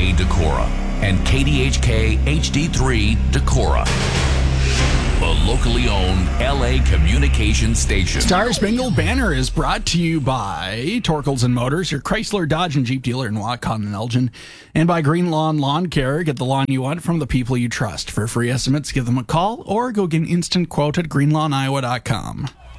KDHK Decorah and KDHK HD3 Decorah. A locally owned LA communication station. Star Spangled Banner is brought to you by Torkels and Motors, your Chrysler, Dodge, and Jeep dealer in Waucon and Elgin, and by Green Lawn Lawn Care. Get the lawn you want from the people you trust. For free estimates, give them a call or go get an instant quote at greenlawniowa.com.